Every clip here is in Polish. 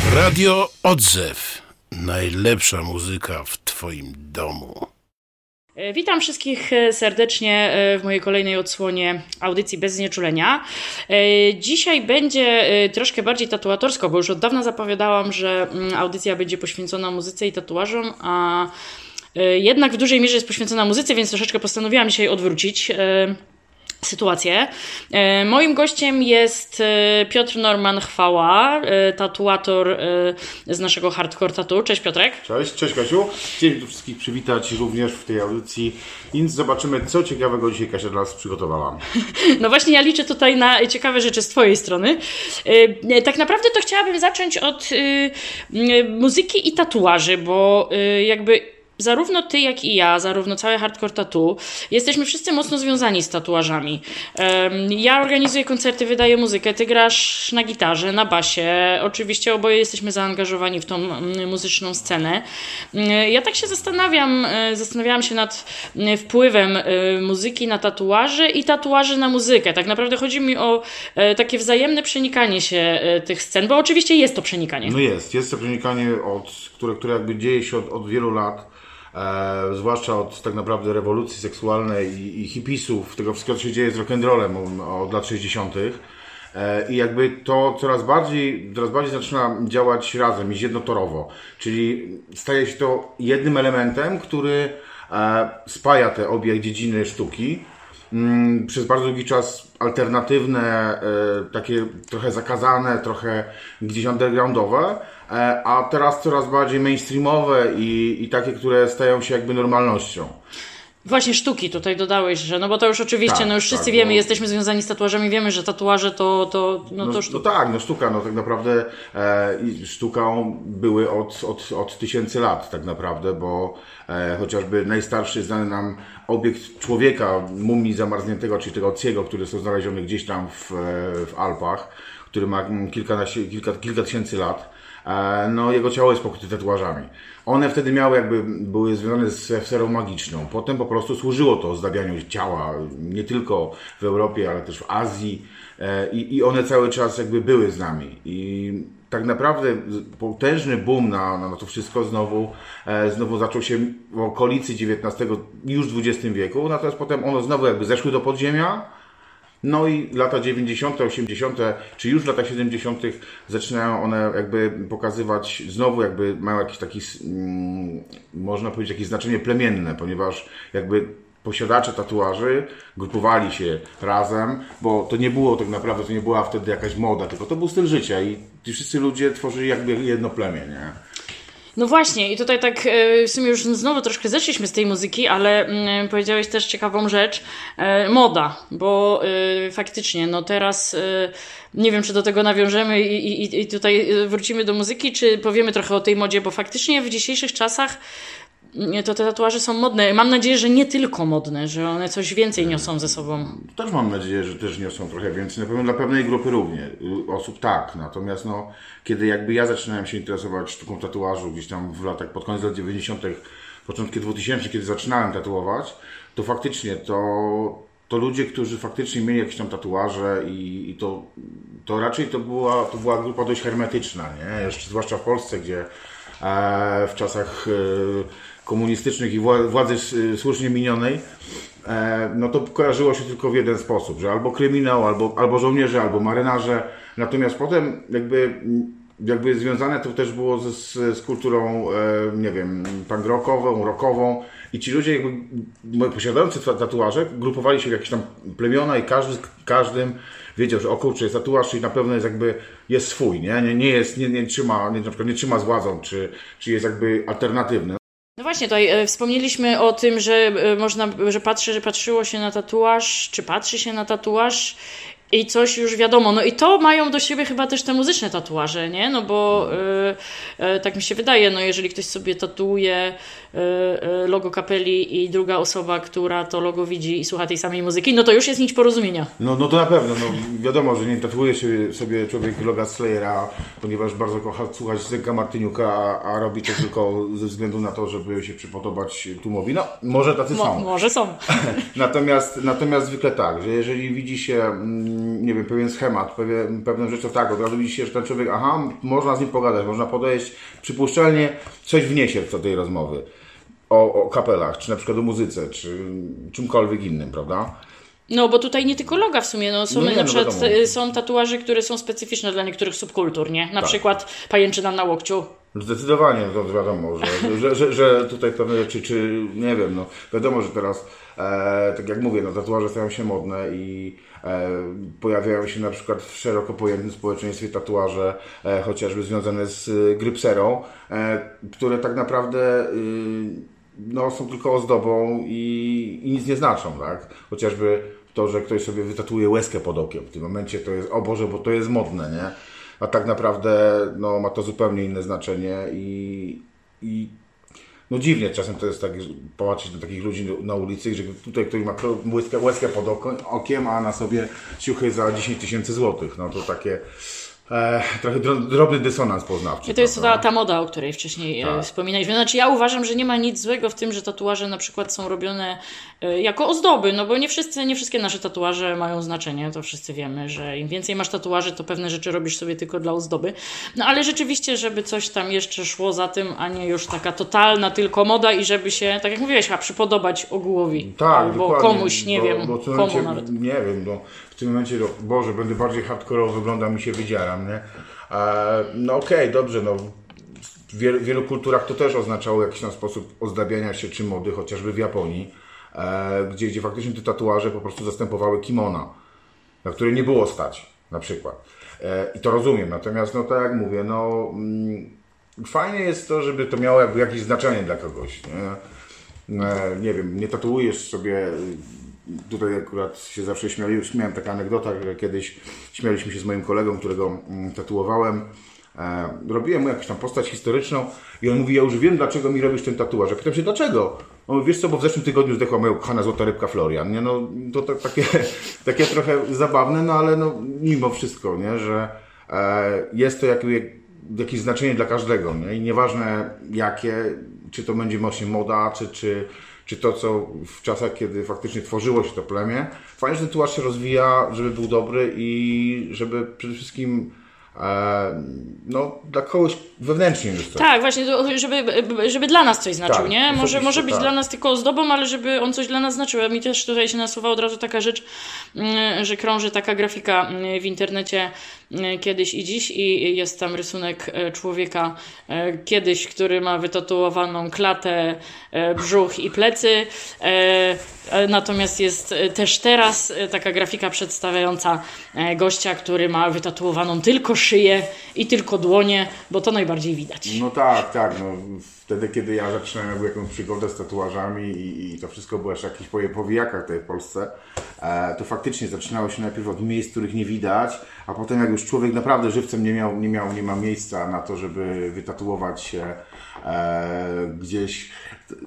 Radio Odzew. Najlepsza muzyka w Twoim domu. Witam wszystkich serdecznie w mojej kolejnej odsłonie audycji Bez Znieczulenia. Dzisiaj będzie troszkę bardziej tatuatorsko, bo już od dawna zapowiadałam, że audycja będzie poświęcona muzyce i tatuażom, a jednak w dużej mierze jest poświęcona muzyce, więc troszeczkę postanowiłam dzisiaj odwrócić sytuację. Moim gościem jest Piotr Norman Chwała, tatuator z naszego Hardcore Tattoo. Cześć Piotrek. Cześć Kasiu. Chciałem wszystkich przywitać również w tej audycji, więc zobaczymy, co ciekawego dzisiaj Kasia dla nas przygotowała. No właśnie, ja liczę tutaj na ciekawe rzeczy z Twojej strony. Tak naprawdę to chciałabym zacząć od muzyki i tatuaży, bo jakby zarówno ty, jak i ja, zarówno całe Hardcore Tattoo, jesteśmy wszyscy mocno związani z tatuażami. Ja organizuję koncerty, wydaję muzykę, ty grasz na gitarze, na basie. Oczywiście oboje jesteśmy zaangażowani w tą muzyczną scenę. Ja tak się zastanawiałam się nad wpływem muzyki na tatuaże i tatuaży na muzykę. Tak naprawdę chodzi mi o takie wzajemne przenikanie się tych scen, bo oczywiście jest to przenikanie. No jest to przenikanie, które jakby dzieje się od wielu lat. Zwłaszcza od tak naprawdę rewolucji seksualnej i hipisów, tego wszystkiego, co się dzieje z rock'n'rollem od lat 60. I jakby to coraz bardziej zaczyna działać razem, iść jednotorowo. Czyli staje się to jednym elementem, który spaja te obie dziedziny sztuki. Przez bardzo długi czas alternatywne, takie trochę zakazane, trochę gdzieś undergroundowe, a teraz coraz bardziej mainstreamowe i takie, które stają się jakby normalnością. Właśnie sztuki tutaj dodałeś, że no bo to już oczywiście, tak, no już wszyscy wiemy, jesteśmy związani z tatuażami, wiemy, że tatuaże to sztuka. No tak, sztuka, tak naprawdę sztuką były od tysięcy lat tak naprawdę, bo chociażby najstarszy znany nam obiekt człowieka, mumii zamarzniętego, czyli tego Oziego, który są znaleziony gdzieś tam w Alpach, który ma kilka tysięcy lat. No, jego ciało jest pokryte tatuażami. One wtedy były związane ze sferą magiczną. Potem po prostu służyło to ozdabianiu ciała, nie tylko w Europie, ale też w Azji. I one cały czas jakby były z nami. I tak naprawdę potężny boom na to wszystko znowu zaczął się w okolicy XIX, już XX wieku. Natomiast potem one znowu jakby zeszły do podziemia. No i lata 90., 80., czy już w latach 70. zaczynają one jakby pokazywać, znowu jakby mają jakiś taki, można powiedzieć, jakieś znaczenie plemienne, ponieważ jakby posiadacze tatuaży grupowali się razem, bo to nie było tak naprawdę, to nie była wtedy jakaś moda, tylko to był styl życia i ci wszyscy ludzie tworzyli jakby jedno plemię, nie? No właśnie i tutaj tak w sumie już znowu troszkę zeszliśmy z tej muzyki, ale powiedziałeś też ciekawą rzecz, moda, bo faktycznie no teraz nie wiem, czy do tego nawiążemy i tutaj wrócimy do muzyki, czy powiemy trochę o tej modzie, bo faktycznie w dzisiejszych czasach to te tatuaże są modne. Mam nadzieję, że nie tylko modne, że one coś więcej niosą ze sobą. Też mam nadzieję, że też niosą trochę więcej. Na pewno dla pewnej grupy osób tak. Natomiast kiedy jakby ja zaczynałem się interesować sztuką tatuażu gdzieś tam pod koniec lat 90., początki 2000, kiedy zaczynałem tatuować, to faktycznie to ludzie, którzy faktycznie mieli jakieś tam tatuaże i to raczej to była grupa dość hermetyczna, nie? Jeszcze zwłaszcza w Polsce, gdzie w czasach komunistycznych i władzy słusznie minionej, no to kojarzyło się tylko w jeden sposób, że albo kryminał, albo żołnierze, albo marynarze. Natomiast potem jakby związane to też było z kulturą, nie wiem, punk rockową i ci ludzie jakby posiadający tatuaże grupowali się w jakieś tam plemiona i każdym wiedział, że kurczę, jest tatuaż, czyli na pewno jest swój, nie trzyma z władzą, czy jest jakby alternatywny. No właśnie, tutaj wspomnieliśmy o tym, że patrzyło się na tatuaż, czy patrzy się na tatuaż i coś już wiadomo. No i to mają do siebie chyba też te muzyczne tatuaże, nie? No bo tak mi się wydaje, no jeżeli ktoś sobie tatuuje logo kapeli i druga osoba, która to logo widzi i słucha tej samej muzyki, no to już jest nić porozumienia. No to na pewno, wiadomo, że nie tatuuje sobie człowiek loga Slayera, ponieważ bardzo kocha słuchać Zenka Martyniuka, a robi to tylko ze względu na to, żeby się przypodobać tłumowi. No, może tacy są. Może są. Natomiast zwykle tak, że jeżeli widzi się nie wiem, pewien schemat, pewne rzeczy, tak, od razu widzi się, że ten człowiek, można z nim pogadać, można podejść, przypuszczalnie coś wniesie do tej rozmowy o kapelach, czy na przykład o muzyce, czy czymkolwiek innym, prawda? No, bo tutaj nie tylko loga w sumie, są na przykład wiadomo. są tatuaże, które są specyficzne dla niektórych subkultur, nie? Na przykład pajęczyna na łokciu. Zdecydowanie, to wiadomo, że tutaj pewne rzeczy, czy nie wiem, no wiadomo, że teraz, tak jak mówię, no tatuaże stają się modne i pojawiają się na przykład w szeroko pojętym społeczeństwie tatuaże, chociażby związane z grypserą, które tak naprawdę no, są tylko ozdobą i nic nie znaczą, tak? Chociażby to, że ktoś sobie wytatuuje łezkę pod okiem, w tym momencie to jest, o Boże, bo to jest modne, nie? A tak naprawdę no, ma to zupełnie inne znaczenie i no dziwnie czasem to jest tak, że popatrzeć na takich ludzi na ulicy, że tutaj ktoś ma łezkę pod okiem, a na sobie ciuchy za 10 000 złotych. No to takie trochę drobny dysonans poznawczy. I to jest ta moda, o której wcześniej wspominaliśmy. Znaczy ja uważam, że nie ma nic złego w tym, że tatuaże na przykład są robione jako ozdoby, no bo nie wszystkie nasze tatuaże mają znaczenie, to wszyscy wiemy, że im więcej masz tatuaży, to pewne rzeczy robisz sobie tylko dla ozdoby. No ale rzeczywiście, żeby coś tam jeszcze szło za tym, a nie już taka totalna tylko moda i żeby się, tak jak mówiłeś, przypodobać ogółowi. Tak, albo dokładnie, komuś, nie wiem, bo w tym komu momencie, nawet. Nie wiem, no, w tym momencie, no, Boże, będę bardziej hardkorowo wyglądał, mi się wydzieram, nie? No okej, dobrze, no w wielu kulturach to też oznaczało jakiś tam sposób ozdabiania się czy mody, chociażby w Japonii, gdzie faktycznie te tatuaże po prostu zastępowały kimona, na które nie było stać, na przykład. I to rozumiem, natomiast no tak jak mówię, no fajnie jest to, żeby to miało jakby jakieś znaczenie dla kogoś, nie? Nie wiem, nie tatuujesz sobie, tutaj akurat się zawsze śmiałem, taka anegdota, że kiedyś śmialiśmy się z moim kolegą, którego tatuowałem, robiłem mu jakąś tam postać historyczną i on mówi, ja już wiem, dlaczego mi robisz ten tatuaż. Ja pytam się, dlaczego? On mówi, wiesz co, bo w zeszłym tygodniu zdechła moja ukochana złota rybka Florian, nie? No to takie trochę zabawne, no ale no mimo wszystko, nie? Że jest to jakieś znaczenie dla każdego, nie? I nieważne jakie, czy to będzie właśnie moda, czy to, co w czasach, kiedy faktycznie tworzyło się to plemię. Fajnie, że ten tatuaż się rozwija, żeby był dobry i żeby przede wszystkim no, dla kogoś wewnętrznie już coś. Tak, właśnie, żeby dla nas coś znaczył, Tak, nie? Może być tak. dla nas tylko ozdobą, ale żeby on coś dla nas znaczył. A mi też tutaj się nasuwa od razu taka rzecz, że krąży taka grafika w internecie kiedyś i dziś i jest tam rysunek człowieka kiedyś, który ma wytatuowaną klatę, brzuch i plecy. Natomiast jest też teraz taka grafika przedstawiająca gościa, który ma wytatuowaną tylko szyję i tylko dłonie, bo to najbardziej widać. No tak, no wtedy, kiedy ja zaczynałem jakby jakąś przygodę z tatuażami i to wszystko było jeszcze jakieś po powijakach tutaj w Polsce, to faktycznie zaczynało się najpierw od miejsc, których nie widać, a potem jak już człowiek naprawdę żywcem nie ma miejsca na to, żeby wytatuować się gdzieś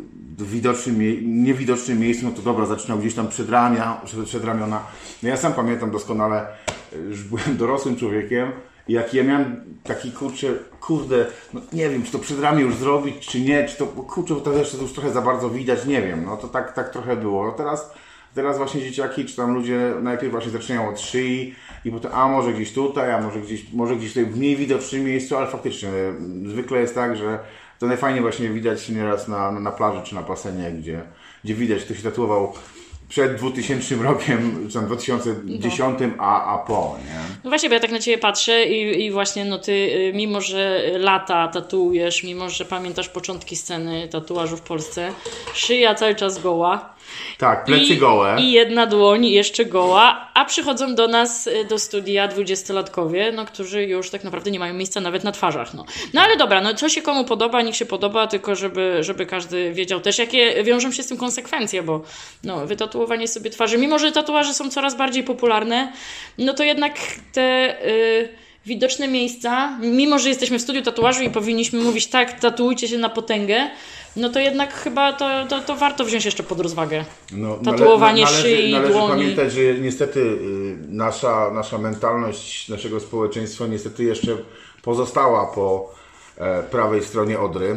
w niewidocznym miejscu, no to dobra, zaczynał gdzieś tam przed ramiona. No ja sam pamiętam doskonale, już byłem dorosłym człowiekiem i jak ja miałem taki kurde, no nie wiem, czy to przedramię już zrobić, czy nie, czy to, kurczę, bo to jeszcze już trochę za bardzo widać, nie wiem, no to tak trochę było. No teraz właśnie dzieciaki, czy tam ludzie najpierw właśnie zaczynają od szyi i potem, może gdzieś tutaj, a może gdzieś tutaj w mniej widocznym miejscu, ale faktycznie zwykle jest tak, że to najfajniej właśnie widać nieraz na plaży czy na basenie, gdzie widać, kto się tatuował przed 2000 rokiem, czy tam 2010, a po, nie? No właśnie, bo ja tak na Ciebie patrzę i właśnie no Ty, mimo że lata tatuujesz, mimo że pamiętasz początki sceny tatuażu w Polsce, szyja cały czas goła. Tak, plecy gołe. I jedna dłoń jeszcze goła, a przychodzą do nas do studia 20-latkowie, no, którzy już tak naprawdę nie mają miejsca nawet na twarzach. No ale dobra, no co się komu podoba, niech się podoba, tylko żeby każdy wiedział też, jakie wiążą się z tym konsekwencje, bo no, wytatuowanie sobie twarzy, mimo że tatuaże są coraz bardziej popularne, no to jednak te widoczne miejsca, mimo że jesteśmy w studiu tatuażu i powinniśmy mówić tak, tatuujcie się na potęgę, no to jednak chyba to warto wziąć jeszcze pod rozwagę. No, tatuowanie szyi i należy dłoni. Pamiętać, że niestety nasza mentalność naszego społeczeństwa niestety jeszcze pozostała po prawej stronie Odry.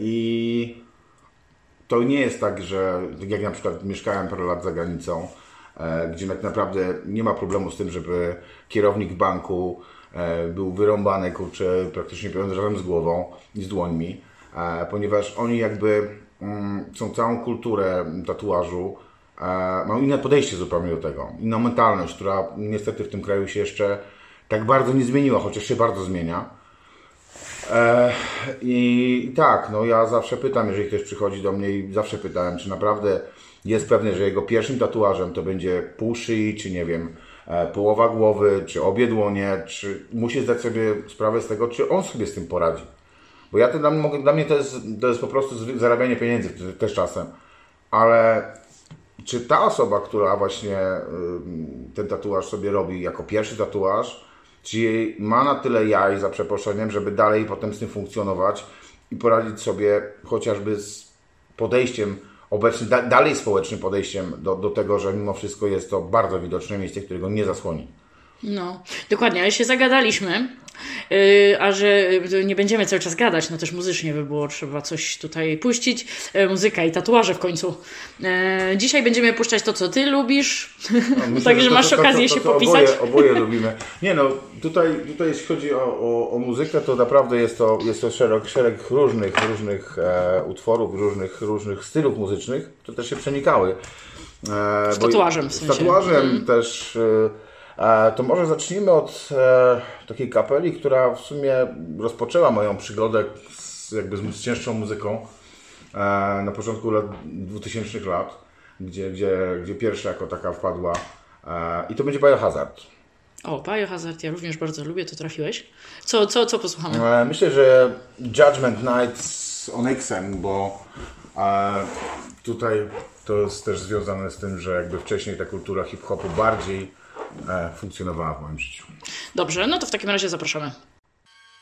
I to nie jest tak, że jak na przykład mieszkałem parę lat za granicą, gdzie tak naprawdę nie ma problemu z tym, żeby kierownik banku był wyrąbany, kurczę, praktycznie pieniądze razem z głową i z dłońmi, ponieważ oni jakby są całą kulturę tatuażu, mają inne podejście zupełnie do tego, inną mentalność, która niestety w tym kraju się jeszcze tak bardzo nie zmieniła, chociaż się bardzo zmienia. I tak, no ja zawsze pytam, jeżeli ktoś przychodzi do mnie i zawsze pytałem, czy naprawdę jest pewny, że jego pierwszym tatuażem to będzie pół szyi, czy nie wiem, połowa głowy, czy obie dłonie, czy musi zdać sobie sprawę z tego, czy on sobie z tym poradzi. Bo ja to dla mnie to jest po prostu zarabianie pieniędzy też czasem. Ale czy ta osoba, która właśnie ten tatuaż sobie robi jako pierwszy tatuaż, czy ma na tyle jaj, za przeproszeniem, żeby dalej potem z tym funkcjonować i poradzić sobie chociażby z podejściem obecnym, dalej społecznym podejściem do tego, że mimo wszystko jest to bardzo widoczne miejsce, którego nie zasłoni. No, dokładnie, ale się zagadaliśmy, a że nie będziemy cały czas gadać, no też muzycznie by było trzeba coś tutaj puścić, muzyka i tatuaże w końcu. Dzisiaj będziemy puszczać to, co ty lubisz, Myślę, także masz okazję się popisać. Oboje lubimy. Nie no, tutaj jeśli chodzi o muzykę, to naprawdę jest to szereg różnych utworów, różnych stylów muzycznych, które też się przenikały. Z tatuażem w sensie. Z tatuażem też. To może zacznijmy od takiej kapeli, która w sumie rozpoczęła moją przygodę z cięższą muzyką na początku lat 2000 lat, gdzie pierwsza jako taka wpadła i to będzie Biohazard. O, Biohazard, ja również bardzo lubię, to trafiłeś. Co posłuchamy? Myślę, że Judgment Night z Onyxem, bo tutaj to jest też związane z tym, że jakby wcześniej ta kultura hip-hopu bardziej funkcjonowała w moim życiu. Dobrze, no to w takim razie zapraszamy.